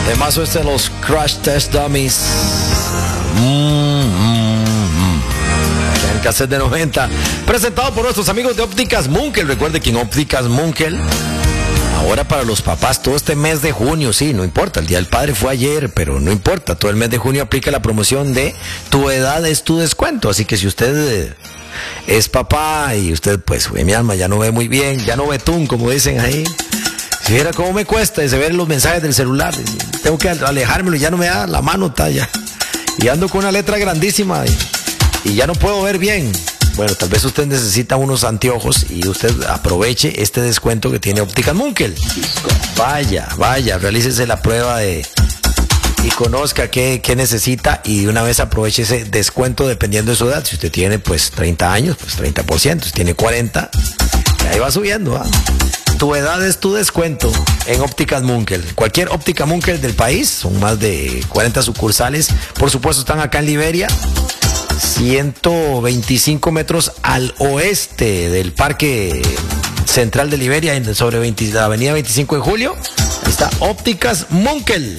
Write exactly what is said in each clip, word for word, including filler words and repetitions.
Temazo este de los Crash Test Dummies. Mm, mm, mm. En cassette de noventa. Presentado por nuestros amigos de Ópticas Munkel. Recuerde que en Ópticas Munkel, ahora para los papás, todo este mes de junio, sí, no importa, el Día del Padre fue ayer, pero no importa, todo el mes de junio aplica la promoción de tu edad es tu descuento. Así que si usted es papá y usted, pues, mi alma, ya no ve muy bien, ya no ve tun, como dicen ahí. Si viera cómo me cuesta ese ver los mensajes del celular, tengo que alejármelo, ya no me da la mano talla. Y ando con una letra grandísima y, y ya no puedo ver bien. Bueno, tal vez usted necesita unos anteojos y usted aproveche este descuento que tiene Ópticas Munkel. Vaya, vaya, realícese la prueba de y conozca qué, qué necesita y de una vez aproveche ese descuento dependiendo de su edad. Si usted tiene pues treinta años, pues treinta por ciento. Si tiene cuarenta, ahí va subiendo, ¿ah? Tu edad es tu descuento en Ópticas Munkel. Cualquier Óptica Munkel del país, son más de cuarenta sucursales. Por supuesto están acá en Liberia, ciento veinticinco metros al oeste del Parque Central de Liberia, en, sobre veinte, la avenida veinticinco de julio. Ahí está Ópticas Munkel.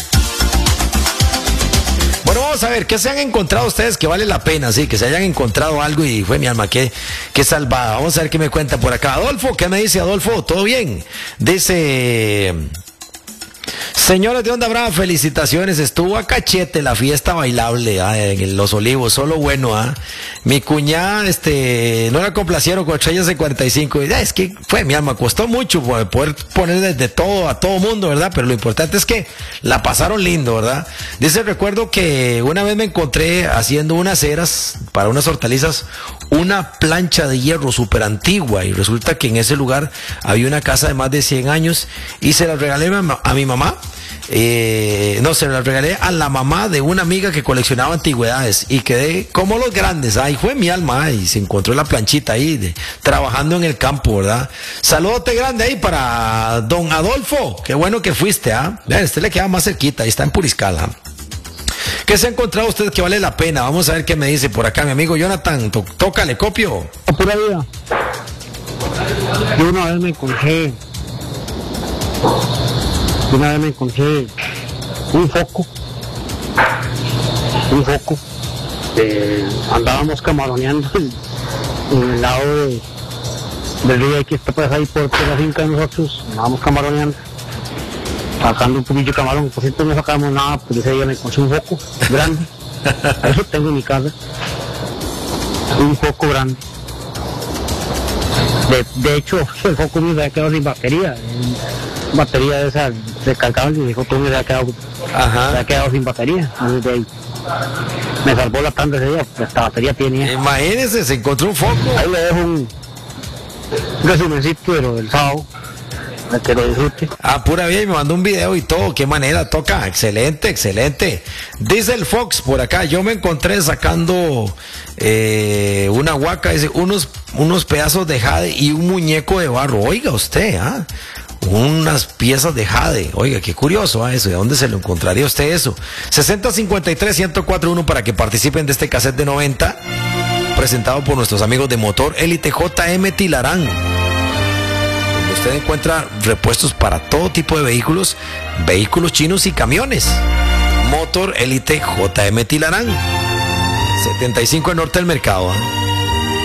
Bueno, vamos a ver, ¿qué se han encontrado ustedes que vale la pena? Sí, que se hayan encontrado algo y fue mi alma, qué, qué salvada. Vamos a ver qué me cuenta por acá. Adolfo, ¿qué me dice Adolfo? ¿Todo bien? Dice... Señores de Onda Brava, felicitaciones. Estuvo a cachete la fiesta bailable ah, en Los Olivos, solo bueno. Ah. Mi cuñada este, no la complacieron con estrellas de cuarenta y cinco. Y, ah, es que fue, mi alma, costó mucho poder poner desde todo a todo mundo, ¿verdad? Pero lo importante es que la pasaron lindo, ¿verdad? Dice, recuerdo que una vez me encontré haciendo unas ceras para unas hortalizas, una plancha de hierro súper antigua, y resulta que en ese lugar había una casa de más de cien años y se la regalé a mi mamá. Eh, no, se la regalé a la mamá de una amiga que coleccionaba antigüedades y quedé como los grandes. Ahí fue mi alma y se encontró la planchita ahí de, trabajando en el campo, ¿verdad? Saludote grande ahí para don Adolfo. Qué bueno que fuiste, ¿ah? ¿eh? Este le queda más cerquita, ahí está en Puriscal. ¿Qué se ha encontrado usted que vale la pena? Vamos a ver qué me dice por acá mi amigo Jonathan. To tócale, copio. Pura vida. Yo una vez me encontré Una vez me encontré un foco, un foco, eh, andábamos camaroneando en, en el lado de, del río que está pues ahí por, por la finca de nosotros, andábamos camaroneando, sacando un poquillo de camarón, por cierto no sacamos nada, pero ese día me encontré un foco grande, eso tengo en mi casa, un foco grande. De, de hecho, el foco mío se ha quedado sin batería. Batería de esa descargable y dijo tú me se ha quedado, Ajá. se ha quedado sin batería. De ahí, me salvó la tanda ese día, esta batería tenía. Imagínese, se encontró un foco. Ahí le dejo un, un resumencito de lo del sábado, para que lo disfrute. Ah, pura vida, y me mandó un video y todo, qué manera toca, excelente, excelente. Dice el Fox por acá, yo me encontré sacando eh, una huaca, dice, unos, unos pedazos de jade y un muñeco de barro. Oiga usted, ah. Unas piezas de jade. Oiga, qué curioso ¿eh? Eso. ¿De dónde se lo encontraría usted eso? sesenta cincuenta y tres, uno cero cuatro uno para que participen de este cassette de noventa, presentado por nuestros amigos de Motor Elite J M Tilarán, donde usted encuentra repuestos para todo tipo de vehículos, vehículos chinos y camiones. Motor Elite J M Tilarán, setenta y cinco en Norte del Mercado. ¿eh?